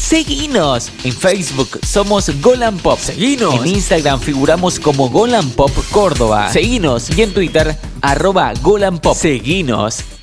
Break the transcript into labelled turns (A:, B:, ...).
A: Seguinos. En Facebook somos Golan Pop.
B: Seguinos.
A: En Instagram figuramos como Golan Pop Córdoba. Seguinos y en Twitter @Golan Pop. Seguinos.